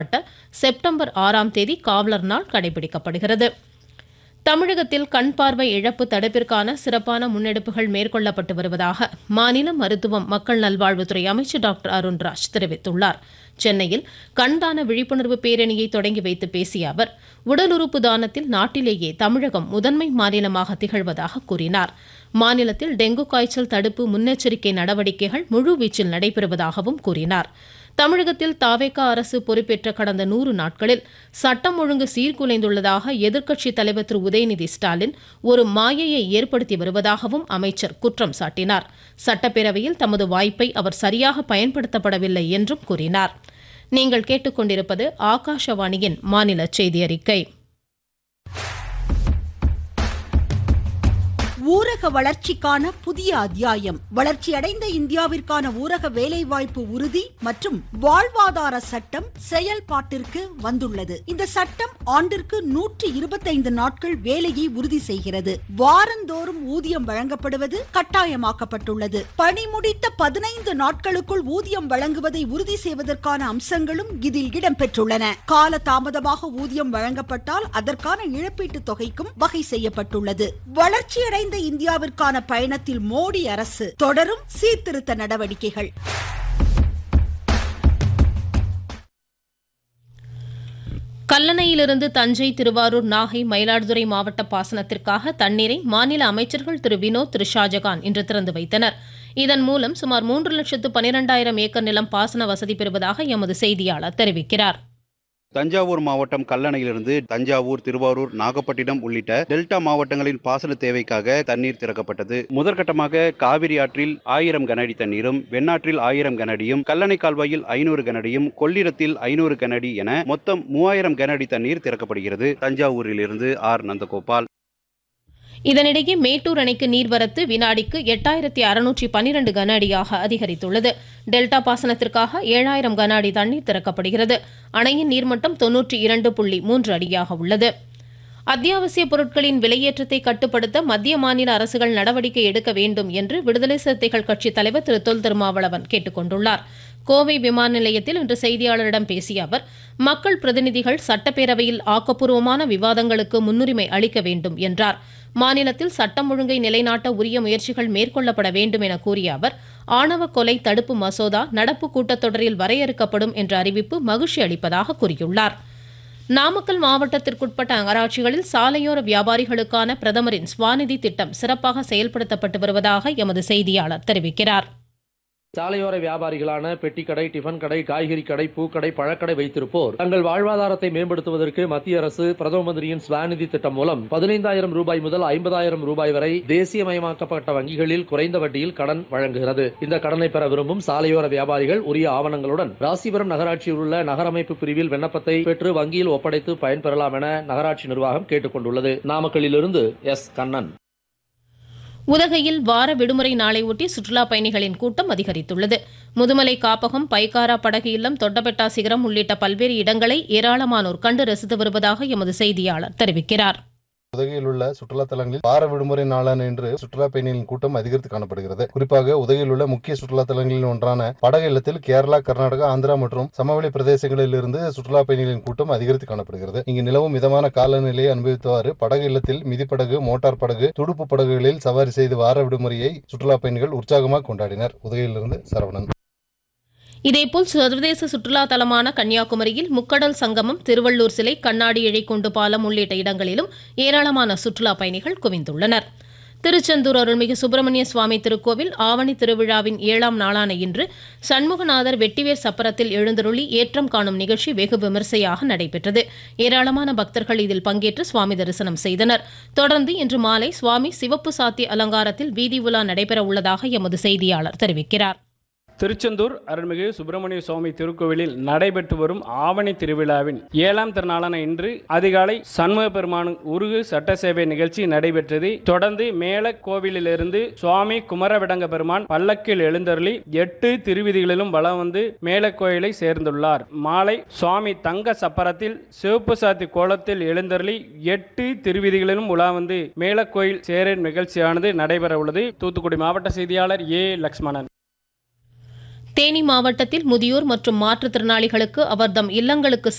September 6ஆம் தேதி காவலர் நாள் கடைபிடிக்கப்படுகிறது. தமிழகத்தில் கண் பார்வை இழப்பு தடுப்பிற்கான சிறப்பான முன்னெடுப்புகள் மேற்கொள்ளப்பட்டு வருவதாக மாநில மருத்துவம் மக்கள் நல்வாழ்வுத்துறை அமைச்சர் டாக்டர் அருண்ராஜ் தெரிவித்துள்ளார். சென்னையில் கண்தான விழிப்புணர்வு பேரணியை தொடங்கி வைத்து பேசிய அவர், உடல் உறுப்பு தானத்தில் நாட்டிலேயே தமிழகம் முதன்மை மாநிலமாக திகழ்வதாக கூறினார். மாநிலத்தில் டெங்கு காய்ச்சல் தடுப்பு முன்னெச்சரிக்கை நடவடிக்கைகள் முழுவீச்சில் நடைபெறுவதாகவும் கூறினார். தமிழகத்தில் தவேக அரசு பொறுப்பேற்ற கடந்த 100 நாட்களில் சட்டம் ஒழுங்கு சீர்குலைந்துள்ளதாக எதிர்க்கட்சித் தலைவர் திரு உதயநிதி ஸ்டாலின் ஒரு மாயையை ஏற்படுத்தி வருவதாகவும் அமைச்சர் குற்றம் சாட்டினார். சட்டப்பேரவையில் தமது வாய்ப்பை அவர் சரியாக பயன்படுத்தப்படவில்லை என்றும் கூறினார். நீங்கள் கேட்டுக்கொண்டிருப்பது ஆகாஷவாணியின் மாநில செய்தி அறிக்கை. ஊரக வளர்ச்சிக்கான புதிய அத்தியாயம். வளர்ச்சியடைந்த இந்தியாவிற்கான ஊரக வேலைவாய்ப்பு உறுதி மற்றும் வாழ்வாதார சட்டம் செயல்பாட்டிற்கு வந்துள்ளது. இந்த சட்டம் ஆண்டிற்கு 125 நாட்கள் வேலையை உறுதி செய்கிறது. வாரந்தோறும் ஊதியம் வழங்கப்படுவது கட்டாயமாக்கப்பட்டுள்ளது. பணி முடித்த 15 நாட்களுக்குள் ஊதியம் வழங்குவதை உறுதி செய்வதற்கான அம்சங்களும் இதில் இடம்பெற்றுள்ளன. கால தாமதமாக ஊதியம் வழங்கப்பட்டால் அதற்கான இழப்பீட்டுத் தொகைக்கும் வகை செய்யப்பட்டுள்ளது. வளர்ச்சியடைந்த இந்தியாவிற்கான பயணத்தில் மோடி அரசு தொடரும் சீர்திருத்த நடவடிக்கைகள். கல்லணையிலிருந்து தஞ்சை, திருவாரூர், நாகை, மயிலாடுதுறை மாவட்ட பாசனத்திற்காக தண்ணீரை மாநில அமைச்சர்கள் திரு வினோத், திரு ஷாஜகான் இன்று திறந்து வைத்தனர். இதன் மூலம் சுமார் 3,12,000 ஏக்கர் நிலம் பாசன வசதி பெறுவதாக எமது செய்தியாளர் தெரிவிக்கிறார். தஞ்சாவூர் மாவட்டம் கல்லணையிலிருந்து தஞ்சாவூர், திருவாரூர், நாகப்பட்டினம் உள்ளிட்ட டெல்டா மாவட்டங்களின் பாசன தேவைக்காக தண்ணீர் திறக்கப்பட்டது. முதற்கட்டமாக காவிரி ஆற்றில் 1000 கனஅடி தண்ணீரும், வெண்ணாற்றில் 1000 கனஅடியும், கல்லணை கால்வாயில் 500 கனஅடியும், கொள்ளிடத்தில் 500 கனஅடி என மொத்தம் 3000 கனஅடி தண்ணீர் திறக்கப்படுகிறது. தஞ்சாவூரிலிருந்து ஆர். நந்தகோபால். இதனிடையே மேட்டூர் அணைக்கு நீர்வரத்து வினாடிக்கு 8612 கன அடியாக அதிகரித்துள்ளது. டெல்டா பாசனத்திற்காக 7000 கன அடி தண்ணீர் திறக்கப்படுகிறது. அணையின் நீர்மட்டம் 92.3 அடியாக உள்ளது. அத்தியாவசிய பொருட்களின் விலையேற்றத்தை கட்டுப்படுத்த மத்திய மாநில அரசுகள் நடவடிக்கை எடுக்க வேண்டும் என்று விடுதலை சிறுத்தைகள் கட்சித் தலைவர் திரு தொல் திருமாவளவன் கேட்டுக் கொண்டுள்ளார். கோவை விமான நிலையத்தில் இன்று செய்தியாளரிடம் பேசிய அவர், மக்கள் பிரதிநிதிகள் சட்டப்பேரவையில் ஆக்கப்பூர்வமான விவாதங்களுக்கு முன்னுரிமை அளிக்க வேண்டும் என்றார். மாநிலத்தில் சட்டம் ஒழுங்கை நிலைநாட்ட உரிய முயற்சிகள் மேற்கொள்ளப்பட வேண்டும் என கூறிய அவர், ஆணவ கொலை தடுப்பு மசோதா நடப்பு கூட்டத்தொடரில் வரையறுக்கப்படும் என்ற அறிவிப்பு மகிழ்ச்சி அளிப்பதாக கூறியுள்ளார். நாமக்கல் மாவட்டத்திற்குட்பட்ட நகராட்சிகளில் சாலையோர வியாபாரிகளுக்கான பிரதமரின் ஸ்வாநிதி திட்டம் சிறப்பாக செயல்படுத்தப்பட்டு வருவதாக எமது செய்தியாளர் தெரிவிக்கிறார். சாலையோர வியாபாரிகளான பெட்டி கடை, டிஃபன் கடை, காய்கறி கடை, பூக்கடை, பழக்கடை வைத்திருப்போர் தங்கள் வாழ்வாதாரத்தை மேம்படுத்துவதற்கு மத்திய அரசு பிரதம மந்திரியின் ஸ்வாநிதி திட்டம் மூலம் 15,000 ரூபாய் முதல் 50,000 ரூபாய் வரை தேசியமயமாக்கப்பட்ட வங்கிகளில் குறைந்த வட்டியில் கடன் வழங்குகிறது. இந்த கடனை பெற விரும்பும் சாலையோர வியாபாரிகள் உரிய ஆவணங்களுடன் ராசிபுரம் நகராட்சியில் உள்ள நகரமைப்பு பிரிவில் விண்ணப்பத்தை பெற்று வங்கியில் ஒப்படைத்து பயன்பெறலாம் என நகராட்சி நிர்வாகம் கேட்டுக் கொண்டுள்ளது. நாமக்கல்லிலிருந்து எஸ். கண்ணன். உதகையில் வார விடுமுறை நாளை ஒட்டி சுற்றுலா பயணிகளின் கூட்டம் அதிகரித்துள்ளது. முதுமலை காப்பகம், பைக்காரா படகு இல்லம், தொட்டபெட்டா சிகரம் உள்ளிட்ட பல்வேறு இடங்களை ஏராளமானோர் கண்டு ரசித்து வருவதாக எமது செய்தியாளர் தெரிவிக்கிறார். உதகையில் உள்ள சுற்றுலா தலங்களில் வார விடுமுறை நாளான இன்று சுற்றுலா பயணிகளின் கூட்டம் அதிகரித்து காணப்படுகிறது. குறிப்பாக உதகையில் உள்ள முக்கிய சுற்றுலா தலங்களில் ஒன்றான படகு இல்லத்தில் கேரளா, கர்நாடகா, ஆந்திரா மற்றும் சமவெளி பிரதேசங்களில் இருந்து சுற்றுலா பயணிகளின் கூட்டம் அதிகரித்து காணப்படுகிறது. இங்கு நிலவும் மிதமான காலநிலையை அனுபவித்தவாறு படகு இல்லத்தில் மிதிப்படகு, மோட்டார் படகு, துடுப்பு படகுகளில் சவாரி செய்து வார விடுமுறையை சுற்றுலா பயணிகள் உற்சாகமாக கொண்டாடினர். உதகையிலிருந்து சரவணன். இதேபோல் சர்வதேச சுற்றுலா தலமான கன்னியாகுமரியில் முக்கடல் சங்கமம், திருவள்ளூர் சிலை, கண்ணாடி இழைக்குண்டு பாலம் உள்ளிட்ட இடங்களிலும் ஏராளமான சுற்றுலா பயணிகள் குவிந்துள்ளனர். திருச்செந்தூர் அருள்மிகு சுப்பிரமணிய சுவாமி திருக்கோவில் ஆவணி திருவிழாவின் 7ஆம் நாளான இன்று சண்முகநாதர் வெட்டிவேர் சப்பரத்தில் எழுந்தருளி ஏற்றம் காணும் நிகழ்ச்சி வெகு விமர்சையாக நடைபெற்றது. ஏராளமான பக்தர்கள் இதில் பங்கேற்று சுவாமி தரிசனம் செய்தனர். தொடர்ந்து இன்று மாலை சுவாமி சிவப்பு சாத்தி அலங்காரத்தில் வீதி உலா நடைபெற உள்ளதாக எமது செய்தியாளர் தெரிவிக்கிறார். திருச்செந்தூர் அருள்மிகு சுப்பிரமணிய சுவாமி திருக்கோவிலில் நடைபெற்று வரும் ஆவணி திருவிழாவின் 7ஆம் திருநாளான இன்று அதிகாலை சண்முக பெருமான் உருகு சட்ட சேவை நிகழ்ச்சி நடைபெற்றது. தொடர்ந்து மேல கோவிலிலிருந்து சுவாமி குமரவிடங்க பெருமான் பல்லக்கில் எழுந்தருளி 8 திருவிதிகளிலும் வலம் வந்து மேல கோயிலை சேர்ந்துள்ளார். மாலை சுவாமி தங்க சப்பரத்தில் சிவப்பு சாத்தி கோலத்தில் எழுந்தருளி 8 திருவிதிகளிலும் உலா வந்து மேல கோயில் சேரும் நிகழ்ச்சியானது நடைபெற உள்ளது. தூத்துக்குடி மாவட்ட செய்தியாளர் ஏ. லக்ஷ்மணன். தேனி மாவட்டத்தில் முதியோர் மற்றும் மாற்றுத்திறனாளிகளுக்கு அவர்தம் இல்லங்களுக்கு